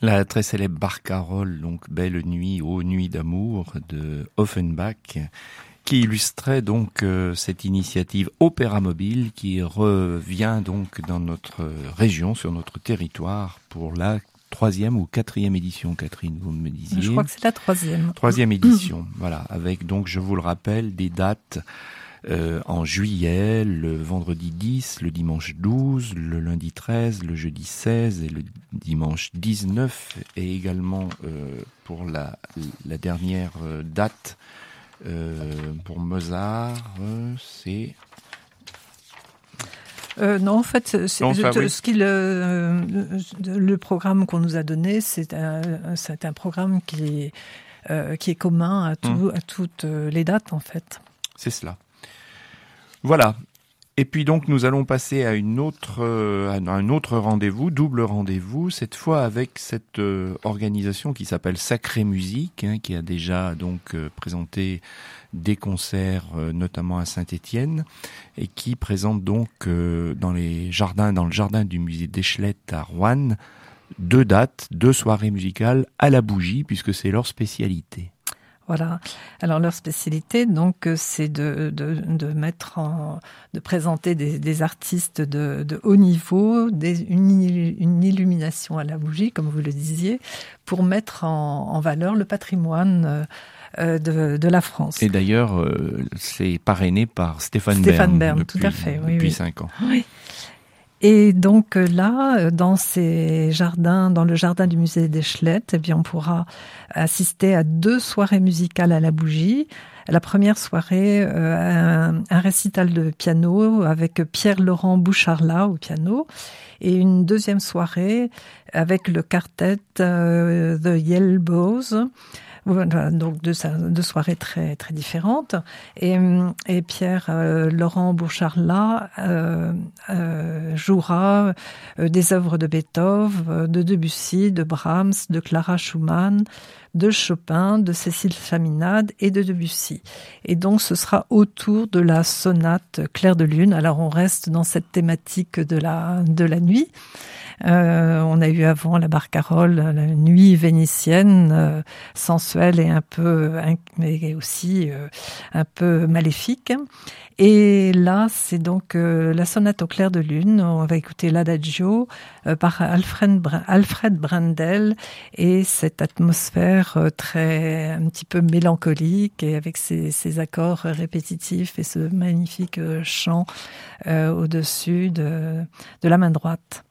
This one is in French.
La très célèbre barcarolle, donc Belle nuit, ô nuit d'amour de Offenbach, qui illustrait donc cette initiative Opéra Mobile qui revient donc dans notre région, sur notre territoire pour la 3e ou 4e édition, Catherine, vous me disiez. Je crois que c'est la 3e. 3e édition, voilà, avec donc, je vous le rappelle, des dates en juillet, le vendredi 10, le dimanche 12, le lundi 13, le jeudi 16 et le dimanche 19, et également pour la dernière date pour Mozart, c'est... Non, en fait, le programme qu'on nous a donné, c'est un programme qui est commun à toutes les dates, en fait. C'est cela. Voilà. Et puis donc nous allons passer à un autre rendez-vous, double rendez-vous, cette fois avec cette organisation qui s'appelle Sacrée Musique, qui a déjà donc présenté des concerts, notamment à Saint-Étienne, et qui présente donc dans le jardin du musée d'Eschlette à Roanne, 2 dates, 2 soirées musicales à la bougie, puisque c'est leur spécialité. Voilà. Alors leur spécialité, donc, c'est de présenter des artistes de haut niveau, une illumination à la bougie, comme vous le disiez, pour mettre en valeur le patrimoine de la France. Et d'ailleurs, c'est parrainé par Stéphane Bern, tout à fait, depuis 5 ans. Oui. Et donc là, dans ces jardins, dans le jardin du musée d'Eschlette, eh bien, on pourra assister à 2 soirées musicales à la bougie. La première soirée, un récital de piano avec Pierre-Laurent Boucharla au piano, et une deuxième soirée avec le quartet The Yelbows. Voilà, donc 2 soirées très très différentes, et Pierre Laurent Boucharla jouera des œuvres de Beethoven, de Debussy, de Brahms, de Clara Schumann, de Chopin, de Cécile Chaminade et de Debussy. Et donc ce sera autour de la sonate Clair de lune. Alors on reste dans cette thématique de la nuit. On a eu avant la barcarolle, la nuit vénitienne, sensuelle et mais aussi un peu maléfique. Et là, c'est donc la sonate au clair de lune. On va écouter l'adagio par Alfred Brendel, et cette atmosphère un petit peu mélancolique, et avec ces accords répétitifs et ce magnifique chant au-dessus de la main droite.